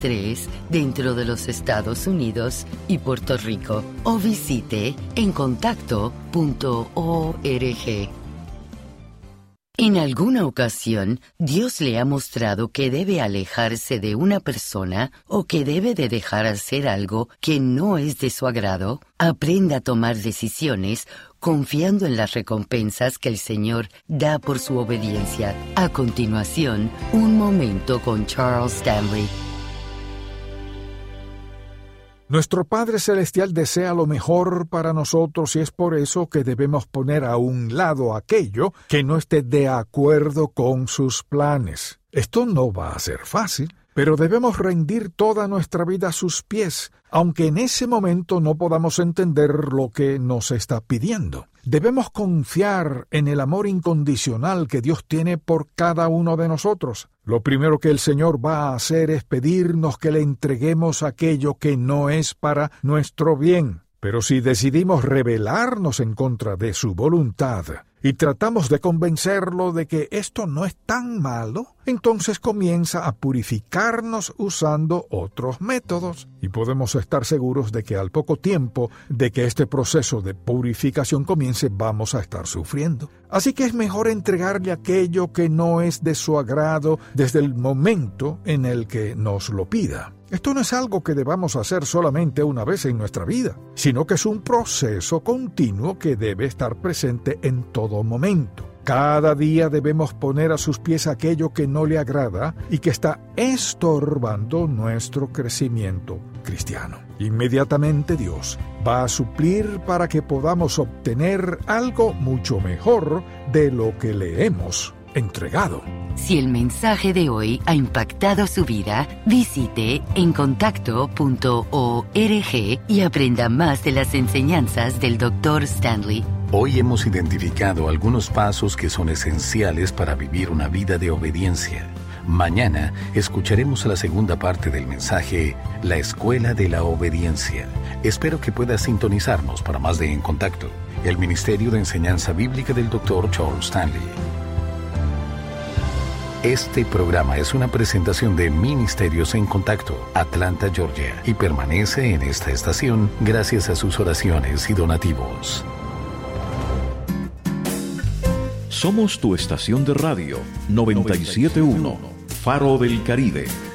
dentro de los Estados Unidos y Puerto Rico, o visite encontacto.org. En alguna ocasión, Dios le ha mostrado que debe alejarse de una persona o que debe de dejar hacer algo que no es de su agrado. Aprenda a tomar decisiones confiando en las recompensas que el Señor da por su obediencia. A continuación, un momento con Charles Stanley. Nuestro Padre Celestial desea lo mejor para nosotros y es por eso que debemos poner a un lado aquello que no esté de acuerdo con sus planes. Esto no va a ser fácil, pero debemos rendir toda nuestra vida a sus pies, aunque en ese momento no podamos entender lo que nos está pidiendo. Debemos confiar en el amor incondicional que Dios tiene por cada uno de nosotros. Lo primero que el Señor va a hacer es pedirnos que le entreguemos aquello que no es para nuestro bien. Pero si decidimos rebelarnos en contra de su voluntad y tratamos de convencerlo de que esto no es tan malo, entonces comienza a purificarnos usando otros métodos. Y podemos estar seguros de que al poco tiempo de que este proceso de purificación comience, vamos a estar sufriendo. Así que es mejor entregarle aquello que no es de su agrado desde el momento en el que nos lo pida. Esto no es algo que debamos hacer solamente una vez en nuestra vida, sino que es un proceso continuo que debe estar presente en todo momento. Cada día debemos poner a sus pies aquello que no le agrada y que está estorbando nuestro crecimiento cristiano. Inmediatamente Dios va a suplir para que podamos obtener algo mucho mejor de lo que le hemos entregado. Si el mensaje de hoy ha impactado su vida, visite encontacto.org y aprenda más de las enseñanzas del Dr. Stanley. Hoy hemos identificado algunos pasos que son esenciales para vivir una vida de obediencia. Mañana escucharemos la segunda parte del mensaje, La Escuela de la Obediencia. Espero que puedas sintonizarnos para más de En Contacto, el Ministerio de Enseñanza Bíblica del Dr. Charles Stanley. Este programa es una presentación de Ministerios en Contacto, Atlanta, Georgia, y permanece en esta estación gracias a sus oraciones y donativos. Somos tu estación de radio 97.1, Faro del Caribe.